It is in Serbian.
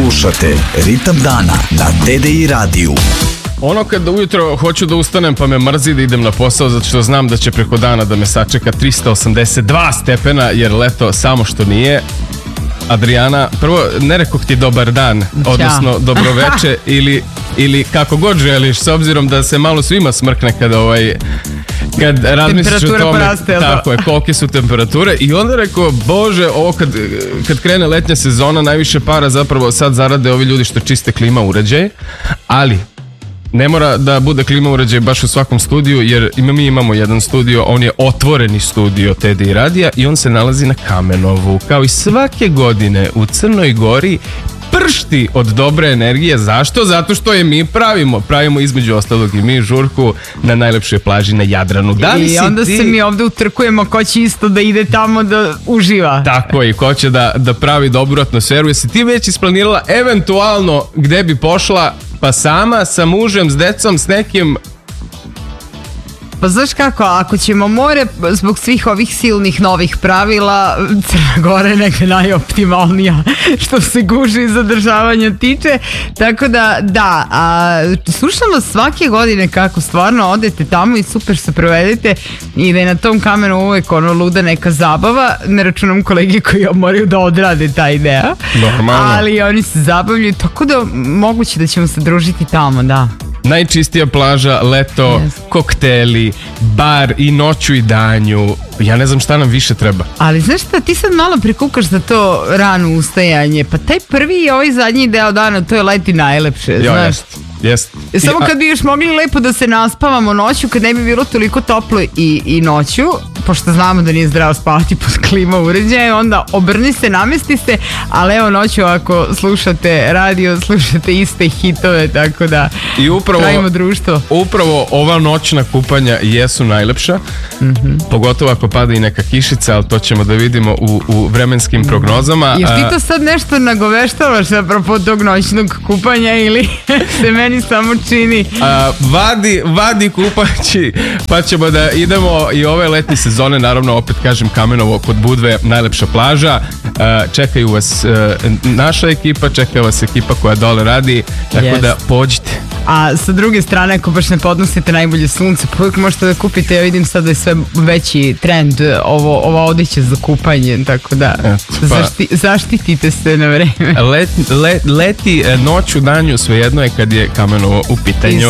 Slušate Ritam dana na TDI radiju. Ono kada ujutro hoću da ustanem pa me mrzi da idem na posao zato što znam da će preko dana da me sačeka 382 stepena jer leto samo što nije. Adriana, prvo ne rekoh ti dobar dan, odnosno dobroveče ili kako god želiš, s obzirom da se malo svima smrkne kad razmisliš o tome tako je, kolike su temperature. I onda rekao, bože, ovo kad krene letnja sezona, najviše para zapravo sad zarade ovi ljudi što čiste klima uređaj, ali ne mora da bude klima uređaj baš u svakom studiju, jer mi imamo jedan studio, on je otvoreni studio TDI radija i on se nalazi na Kamenovu. Kao i svake godine u Crnoj Gori pršti od dobre energije. Zašto? Zato što je mi pravimo između ostalog i mi žurku na najlepšoj plaži na Jadranu. I onda se mi ovde utrkujemo ko će isto da ide tamo da uživa. Tako je, i ko će da pravi dobru atmosferu. Jesi ti već isplanirala eventualno gde bi pošla? Pa sama, sa mužem, s decom, s nekim? Pa znaš kako, ako ćemo more, zbog svih ovih silnih novih pravila, Crna Gora je neka najoptimalnija što se guži i zadržavanja tiče, tako da, slušamo svake godine kako stvarno odete tamo i super se provedete i da je na tom Kamenu uvek luda neka zabava, ne računam kolege koji moraju da odrade taj deo. Normalno. Ali oni se zabavljaju, tako da moguće da ćemo se družiti tamo, da. Najčistija plaža, leto, kokteli, bar i noću i danju. Ja ne znam šta nam više treba. Ali znaš šta, ti sad malo prikukaš za to rano ustajanje. Pa taj prvi i ovaj zadnji deo dana, to je leti najlepše, znaš. Jest. Samo kad bi još mogli lepo da se naspavamo noću, kad ne bi bilo toliko toplo i noću, pošto znamo da nije zdravo spavati pod klima uređaje, onda obrni se, namesti se, ali evo noću ako slušate radio, slušate iste hitove, tako da pravimo društvo. Upravo ova noćna kupanja jesu najlepša, pogotovo ako pada i neka kišica, ali to ćemo da vidimo u vremenskim prognozama. Još ti to sad nešto nagoveštavaš apropo tog noćnog kupanja ili se meni samo čini? Vadi kupaći, pa ćemo da idemo i ove letnje sezone, naravno opet kažem Kamenovo kod Budve, najlepša plaža, čekaju vas naša ekipa, čeka vas ekipa koja dole radi, tako da pođite. A sa druge strane, ako baš ne podnosite najbolje sunce, pa uvijek možete da kupite, ja vidim sad da je sve veći trend ova odeća za kupanje, tako da zaštitite se na vreme. Leti noću, danju, svejedno je kad je Kamenovo u pitanju.